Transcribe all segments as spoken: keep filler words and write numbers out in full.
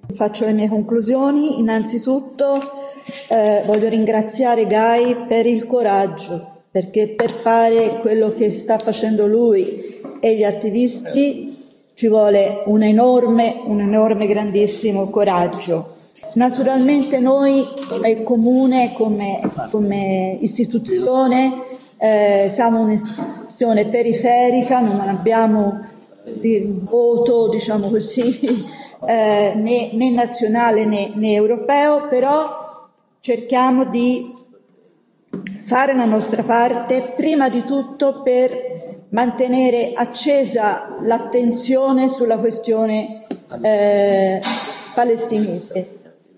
Faccio le mie conclusioni. Innanzitutto eh, voglio ringraziare Guy per il coraggio, perché per fare quello che sta facendo lui e gli attivisti ci vuole un enorme, un enorme, grandissimo coraggio. Naturalmente noi come comune, come, come istituzione, eh, siamo un'istituzione periferica, non abbiamo il voto, diciamo così, eh, né, né nazionale né, né europeo, però cerchiamo di fare la nostra parte, prima di tutto per mantenere accesa l'attenzione sulla questione eh, palestinese.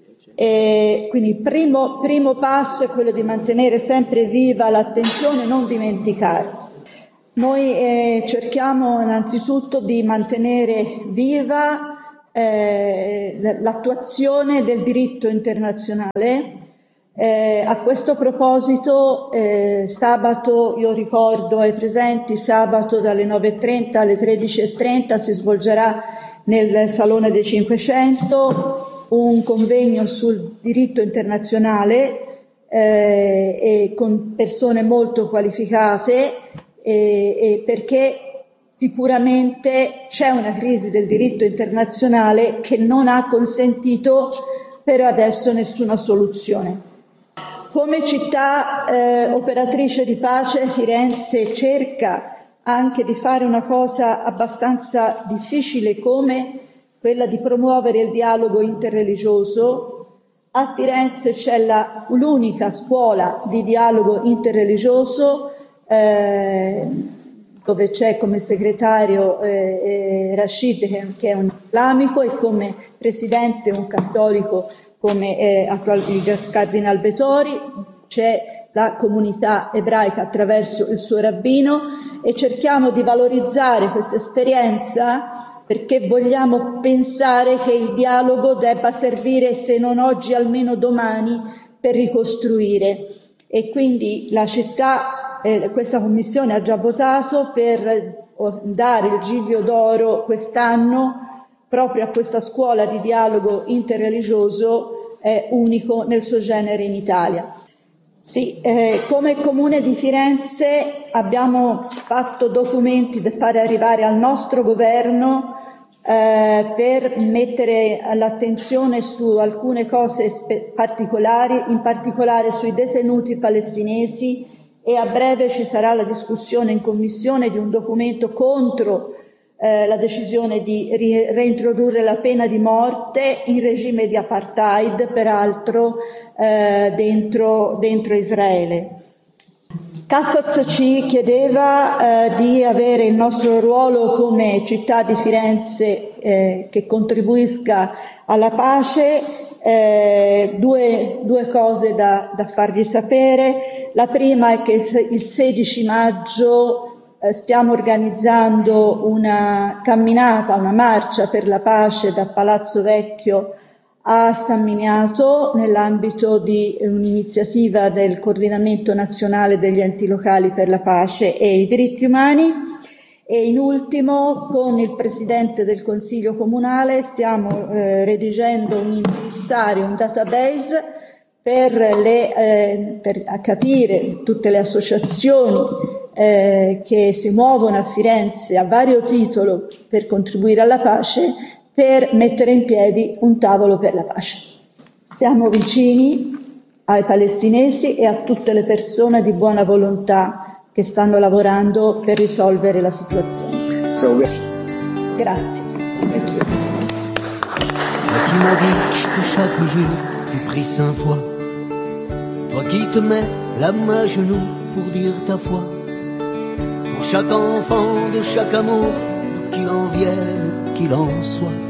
E quindi il primo, primo passo è quello di mantenere sempre viva l'attenzione, non dimenticare. Noi eh, cerchiamo innanzitutto di mantenere viva eh, l'attuazione del diritto internazionale. Eh, a questo proposito eh, sabato, io ricordo ai presenti, sabato dalle nove e trenta alle tredici e trenta si svolgerà nel Salone dei Cinquecento un convegno sul diritto internazionale eh, e con persone molto qualificate e, e perché sicuramente c'è una crisi del diritto internazionale che non ha consentito per adesso nessuna soluzione. Come città eh, operatrice di pace, Firenze cerca anche di fare una cosa abbastanza difficile come quella di promuovere il dialogo interreligioso. A Firenze c'è la, l'unica scuola di dialogo interreligioso eh, dove c'è come segretario eh, eh, Rashid che, che è un islamico e come presidente un cattolico come eh, il Cardinal Betori, c'è la comunità ebraica attraverso il suo rabbino e cerchiamo di valorizzare questa esperienza perché vogliamo pensare che il dialogo debba servire, se non oggi, almeno domani, per ricostruire. E quindi la città, eh, questa commissione ha già votato per dare il Giglio d'Oro quest'anno proprio a questa scuola di dialogo interreligioso eh, unico nel suo genere in Italia. Sì, eh, come Comune di Firenze abbiamo fatto documenti da fare arrivare al nostro governo eh, per mettere l'attenzione su alcune cose spe- particolari, in particolare sui detenuti palestinesi, e a breve ci sarà la discussione in commissione di un documento contro eh, la decisione di ri- reintrodurre la pena di morte in regime di apartheid, peraltro eh, dentro, dentro Israele. Cafaz ci chiedeva eh, di avere il nostro ruolo come città di Firenze eh, che contribuisca alla pace. Eh, due, due cose da, da fargli sapere. La prima è che il sedici maggio eh, stiamo organizzando una camminata, una marcia per la pace da Palazzo Vecchio a San Miniato nell'ambito di un'iniziativa del Coordinamento Nazionale degli Enti Locali per la Pace e i Diritti Umani. E in ultimo, con il Presidente del Consiglio Comunale stiamo eh, redigendo un indizzario, un database per, le, eh, per capire tutte le associazioni eh, che si muovono a Firenze a vario titolo per contribuire alla pace, per mettere in piedi un tavolo per la pace. Siamo vicini ai palestinesi e a tutte le persone di buona volontà che stanno lavorando per risolvere la situazione. So, Grazie. Tu m'as dit que chaque jour tu pries cinq fois, toi qui te mets la main à genoux pour dire ta foi, pour chaque enfant de chaque amour, qu'il en vienne, qu'il en soit.